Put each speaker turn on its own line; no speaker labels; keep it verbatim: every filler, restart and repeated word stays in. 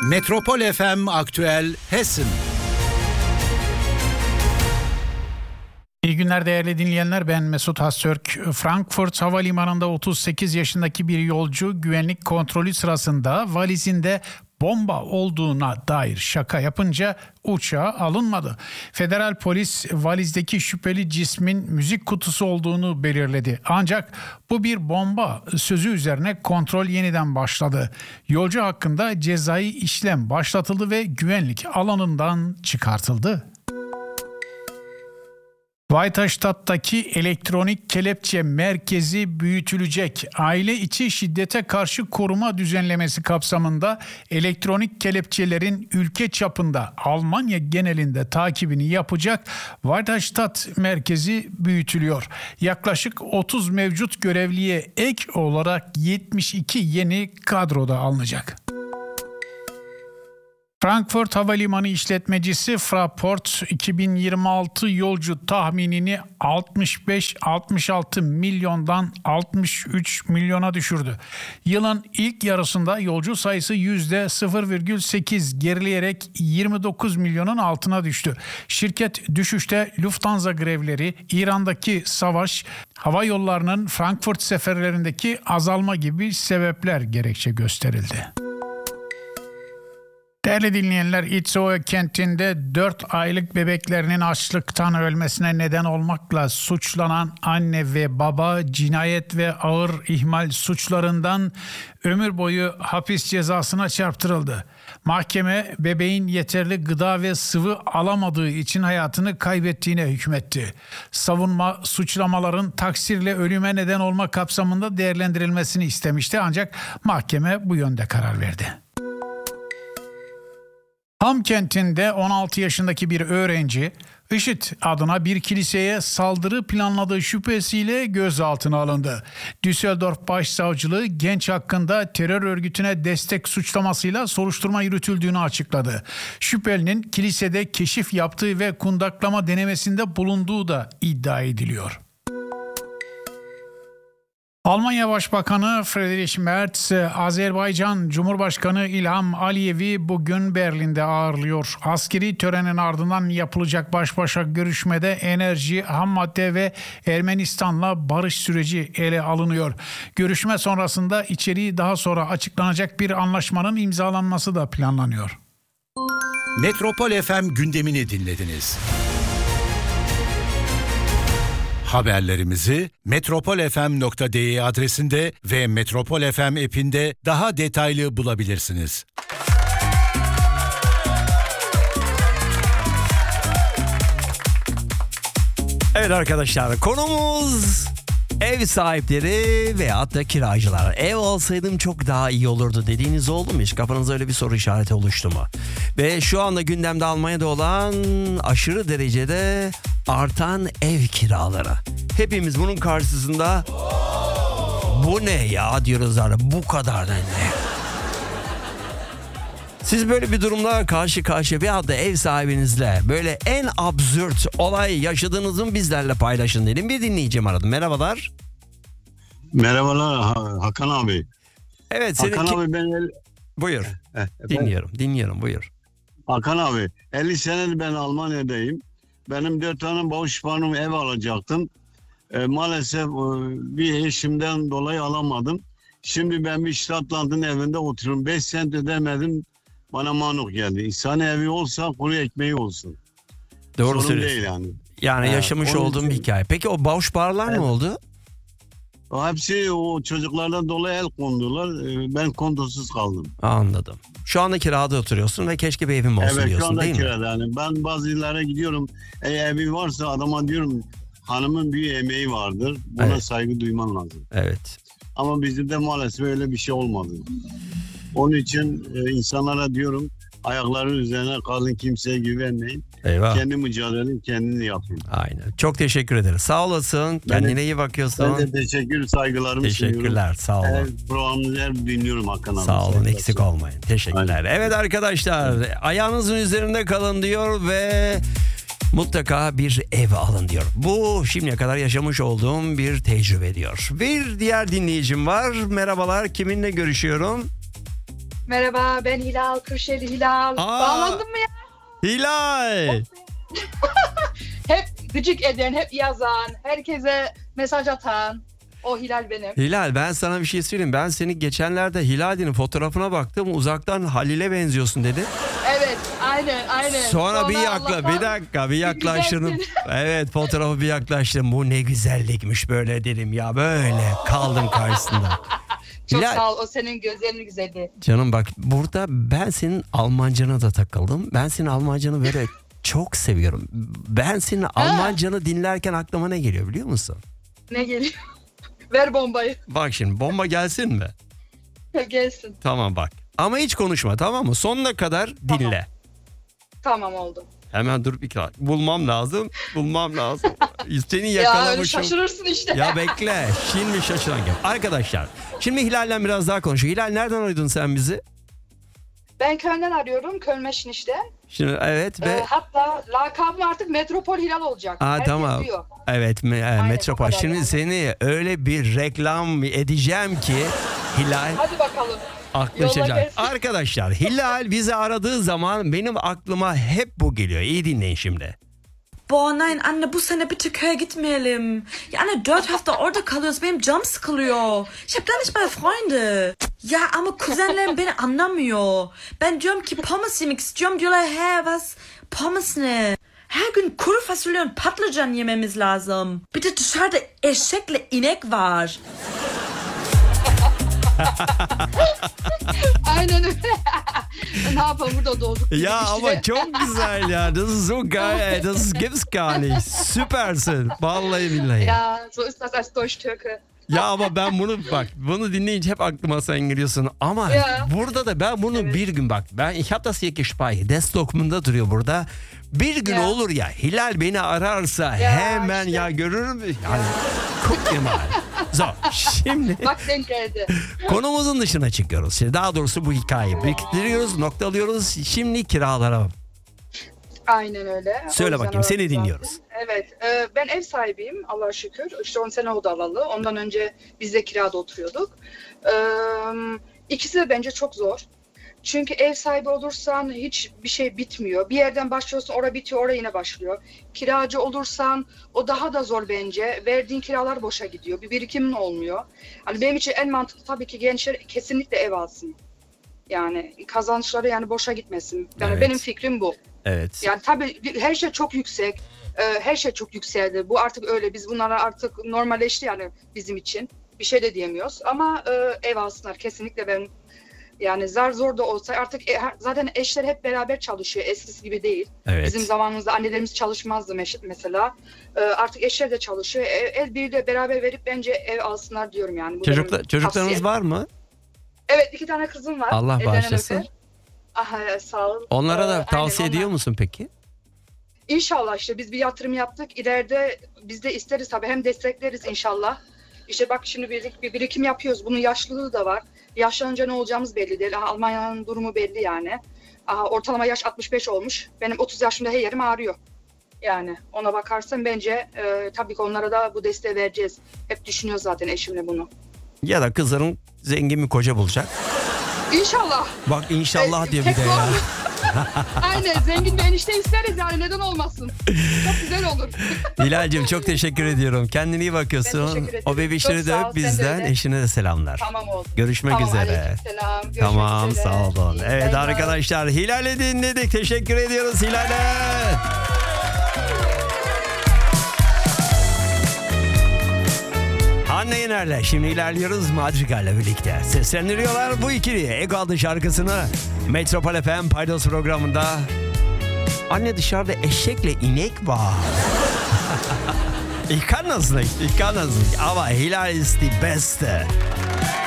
Metropol F M Aktüel Hessen.
İyi günler değerli dinleyenler, ben Mesut Haztürk. Frankfurt Havalimanı'nda otuz sekiz yaşındaki bir yolcu güvenlik kontrolü sırasında valizinde bomba olduğuna dair şaka yapınca uçağa alınmadı. Federal polis valizdeki şüpheli cismin müzik kutusu olduğunu belirledi. Ancak bu bir bomba sözü üzerine kontrol yeniden başladı. Yolcu hakkında cezai işlem başlatıldı ve güvenlik alanından çıkartıldı. Weiterstadt'taki elektronik kelepçe merkezi büyütülecek. Aile içi şiddete karşı koruma düzenlemesi kapsamında elektronik kelepçelerin ülke çapında Almanya genelinde takibini yapacak Weiterstadt merkezi büyütülüyor. Yaklaşık otuz mevcut görevliye ek olarak yetmiş iki yeni kadroda alınacak. Frankfurt Havalimanı işletmecisi Fraport iki bin yirmi altı yolcu tahminini altmış beş altmış altı milyondan altmış üç milyona düşürdü. Yılın ilk yarısında yolcu sayısı yüzde sıfır virgül sekiz gerileyerek yirmi dokuz milyonun altına düştü. Şirket düşüşte Lufthansa grevleri, İran'daki savaş, hava yollarının Frankfurt seferlerindeki azalma gibi sebepler gerekçe gösterildi. Değerli dinleyenler, İtzehoe kentinde dört aylık bebeklerinin açlıktan ölmesine neden olmakla suçlanan anne ve baba cinayet ve ağır ihmal suçlarından ömür boyu hapis cezasına çarptırıldı. Mahkeme bebeğin yeterli gıda ve sıvı alamadığı için hayatını kaybettiğine hükmetti. Savunma suçlamaların taksirle ölüme neden olma kapsamında değerlendirilmesini istemişti, ancak mahkeme bu yönde karar verdi. Ham kentinde on altı yaşındaki bir öğrenci, IŞİD adına bir kiliseye saldırı planladığı şüphesiyle gözaltına alındı. Düsseldorf Başsavcılığı genç hakkında terör örgütüne destek suçlamasıyla soruşturma yürütüldüğünü açıkladı. Şüphelinin kilisede keşif yaptığı ve kundaklama denemesinde bulunduğu da iddia ediliyor. Almanya Başbakanı Friedrich Merz, Azerbaycan Cumhurbaşkanı İlham Aliyev'i bugün Berlin'de ağırlıyor. Askeri törenin ardından yapılacak baş başa görüşmede enerji, ham madde ve Ermenistan'la barış süreci ele alınıyor. Görüşme sonrasında içeriği daha sonra açıklanacak bir anlaşmanın imzalanması da planlanıyor.
Metropol F M gündemini dinlediniz. Haberlerimizi metropol f m nokta d e adresinde ve Metropol F M app'inde daha detaylı bulabilirsiniz.
Evet arkadaşlar, konumuz ev sahipleri veyahut da kiracılar. Ev alsaydım çok daha iyi olurdu dediğiniz oldu mu hiç? Kafanızda öyle bir soru işareti oluştu mu? Ve şu anda gündemde Almanya'da olan aşırı derecede artan ev kiraları. Hepimiz bunun karşısında bu ne ya diyoruz, bu kadar da ne? Siz böyle bir durumla karşı karşıya veyahut da ev sahibinizle böyle en absürt olay yaşadığınızı bizlerle paylaşın dedim. Bir dinleyicim aradım. Merhabalar.
Merhabalar Hakan abi.
Evet.
Hakan
Senin...
abi ben... El...
Buyur.
Eh,
dinliyorum. Dinliyorum. Buyur.
Hakan abi elli senedir ben Almanya'dayım. Benim dört tane bağışpanım ev alacaktım. E, maalesef e, bir eşimden dolayı alamadım. Şimdi ben bir Stadtland'ın evinde oturuyorum. beş sent ödemedim. Bana manuk geldi. İnsan evi olsa kuru ekmeği olsun.
Doğru
Sorun
söylüyorsun.
değil yani.
Yani
Ha,
yaşamış olduğum
için...
bir hikaye. Peki o bağışparlar evet. Ne oldu?
O hepsi o çocuklardan dolayı el kondular. E, ben kontosuz kaldım.
Anladım. Şu anda kirada oturuyorsun ve keşke bir evim olsun
evet,
diyorsun değil mi?
Evet şu anda kirada. Yani ben bazı illere gidiyorum. E, evi varsa adama diyorum hanımın bir emeği vardır. Buna evet. saygı duyman lazım.
Evet.
Ama bizde maalesef öyle bir şey olmadı. Onun için e, insanlara diyorum ayakları üzerine kalın, kimseye güvenmeyin.
Eyvah.
Kendi mücadeleni kendini yapın.
Aynen. Çok teşekkür ederiz. Sağ olasın. Ben Kendine de, iyi bakıyorsun.
Ben de teşekkür, saygılarımı
Teşekkürler.
sunuyorum.
Sağ olun.
Her programınızı her dinliyorum Hakan abi.
Sağ olun. Eksik olmayın. Teşekkürler. Aynen. Evet arkadaşlar, ayağınızın üzerinde kalın diyor ve mutlaka bir ev alın diyor. Bu şimdiye kadar yaşamış olduğum bir tecrübe diyor. Bir diğer dinleyicim var. Merhabalar. Kiminle görüşüyorum?
Merhaba, ben Hilal Kırşehirli Hilal.
Aa!
Bağlandın mı ya?
Hilal.
Hep gıcık eden, hep yazan, herkese mesaj atan. O Hilal benim.
Hilal, ben sana bir şey söyleyeyim. Ben seni geçenlerde Hilal'in fotoğrafına baktım. Uzaktan Halil'e benziyorsun dedi.
Evet, aynen, aynen.
Sonra, bir yakla,
Allah'tan
bir dakika bir yaklaştırdım.
güzelsin.
Evet, fotoğrafı bir yaklaştırdım. Bu ne güzellikmiş böyle dedim ya, böyle kaldım karşısında.
Çok
Hilal,
sağ ol, o senin gözlerin güzeldi.
canım bak, burada ben senin Almancana da takıldım. Ben senin Almancanı böyle çok seviyorum. Ben senin Almancanı dinlerken aklıma ne geliyor biliyor musun?
Ne geliyor? Ver bombayı.
Bak şimdi, bomba gelsin mi?
Gelsin.
Tamam bak. Ama hiç konuşma, tamam mı? Sonuna kadar dinle.
Tamam oldu.
Hemen dur bir kere. Bulmam lazım. Bulmam lazım. Seni
Ya öyle
yakalamışım.
şaşırırsın işte.
Ya bekle. Şimdi şaşıran gel. Arkadaşlar, şimdi Hilal'le biraz daha konuşuyor. Hilal, nereden aradın sen bizi?
Ben Köln'den arıyorum, Köln Meşiniş'ten.
Şimdi evet ve...
Ee, hatta lakabım artık Metropol Hilal olacak.
Aa,
Herkes
tamam.
diyor.
Evet, me-
o
Metropol.
kadar
Şimdi
yani.
seni öyle bir reklam edeceğim ki Hilal
Hadi bakalım.
aklın
Yolla
şaşar.
gelsin.
Arkadaşlar, Hilal bizi aradığı zaman benim aklıma hep bu geliyor. İyi dinleyin şimdi.
Boah nein anne bu sene bitte köye gitmeyelim. Ya anne dört hafta orada kalıyoruz benim canım sıkılıyor. Ich hab gar nicht mal Freunde. Ya ama kuzenlerim beni anlamıyor. Ben diyorum ki pommes yemek istiyorum diyorlar he was pommes ne? Her gün kuru fasulye und patlıcan yememiz lazım. Bitte dışarıda eşekle inek var.
Aynen öyle. Ne yapalım, burada doğduk.
Ya
işte.
ama çok güzel ya. Das ist so geil. Das gibt's gar nicht. Süpersin. Vallahi billahi. Ya.
Ja, so ist das als Deutsch-Türke.
ama ben bunu bak, bunu dinleyince hep aklıma sen geliyorsun. Ama
Ya.
burada da ben bunu
Evet.
bir gün bak. Ben ich hab das hier gespeichert. Desktop'umda duruyor burada. Bir gün
Ya.
olur ya, Hilal beni ararsa
Ya
hemen
işte.
ya görürüm. Yani guck dir mal. So, şimdi
Bak denk geldi.
konumuzun dışına çıkıyoruz. Şimdi daha doğrusu bu hikayeyi biriktiriyoruz, noktalıyoruz. Şimdi kiralara.
Aynen öyle.
Söyle
O yüzden
bakayım, seni
aradım zaten.
dinliyoruz.
Evet, e, ben ev sahibiyim Allah'a şükür. İşte on sene oldu alalı. Ondan önce biz de kirada oturuyorduk. E, ikisi de bence çok zor. Çünkü ev sahibi olursan hiç bir şey bitmiyor. Bir yerden başlıyorsun, oraya bitiyor, oraya yine başlıyor. Kiracı olursan o daha da zor bence. Verdiğin kiralar boşa gidiyor. Bir birikimin olmuyor. Hani benim için en mantıklı tabii ki gençler kesinlikle ev alsın. Yani kazançları yani boşa gitmesin. Yani
Evet.
benim fikrim bu.
Evet.
Yani tabii her şey çok yüksek. Ee, her şey çok yükseldi. Bu artık öyle. Biz bunlara artık normalleşti yani bizim için. Bir şey de diyemiyoruz. Ama e, ev alsınlar. Kesinlikle ben yani zar zor da olsa artık e, zaten eşler hep beraber çalışıyor. Eskisi gibi değil.
Evet.
Bizim zamanımızda annelerimiz çalışmazdı meş- mesela. Ee, artık eşler de çalışıyor. E, el birliğiyle beraber verip bence ev alsınlar diyorum yani. Bu
Çocukla,
benim
çocuklarınız
tavsiyem.
var mı?
Evet, iki tane kızım var.
Allah
Ellerinden
bağışlasın.
öper. Aha, sağ ol.
Onlara
Ee,
da
aynen,
tavsiye
onlar-
ediyor musun peki?
İnşallah işte biz bir yatırım yaptık. İleride biz de isteriz tabii, hem destekleriz inşallah. İşte bak şimdi bir, bir birikim yapıyoruz. Bunun yaşlılığı da var. Yaşlanınca ne olacağımız belli değil. Aha, Almanya'nın durumu belli yani. Aha, ortalama yaş altmış beş olmuş. Benim otuz yaşımda her yerim ağrıyor. Yani ona bakarsan bence e, tabii ki onlara da bu desteği vereceğiz. Hep düşünüyoruz zaten eşimle bunu.
Ya da kızların zengin bir koca bulacak.
İnşallah.
Bak inşallah
E,
diyor bir de
tek
ya.
doğru. Aynen, zengin bir enişte isteriz yani, neden olmasın. Çok güzel olur.
Hilal'cim çok teşekkür ediyorum. Kendine iyi
Ben
bakıyorsun.
teşekkür ederim.
O bebişleri
Çok
de
sağ ol,
öp
sen de
bizden.
öyle.
Eşine de selamlar.
Tamam oldu.
Görüşmek
Tamam,
üzere.
aleykümselam. Görüşmek
Tamam,
üzere.
sağ olun.
İyi
Evet
yayınlar.
arkadaşlar, Hilal'i dinledik. Teşekkür ediyoruz Hilal'e. Hande Yener'le şimdi ilerliyoruz Madrigal'le birlikte. Seslendiriyorlar bu ikili. Ego adlı şarkısını Metropol F M Paydos programında. Anne dışarıda eşekle inek var. Ich kann das nicht, ich kann das nicht. Aber Hilal ist die Beste.